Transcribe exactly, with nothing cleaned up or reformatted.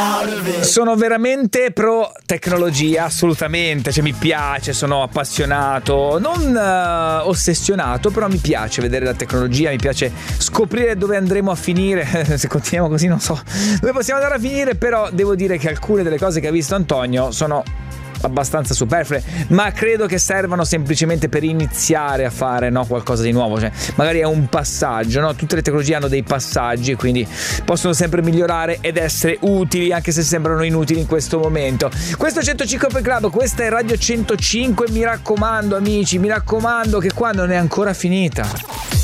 Sono veramente pro tecnologia, assolutamente, cioè mi piace, sono appassionato, non uh, ossessionato, però mi piace vedere la tecnologia, mi piace scoprire dove andremo a finire, se continuiamo così non so dove possiamo andare a finire, però devo dire che alcune delle cose che ha visto Antonio sono abbastanza superflue, ma credo che servano semplicemente per iniziare a fare, no, qualcosa di nuovo, cioè magari è un passaggio, no? Tutte le tecnologie hanno dei passaggi, quindi possono sempre migliorare ed essere utili, anche se sembrano inutili in questo momento. Questo è centocinque Club, questa è Radio centocinque, mi raccomando amici, mi raccomando che qua non è ancora finita.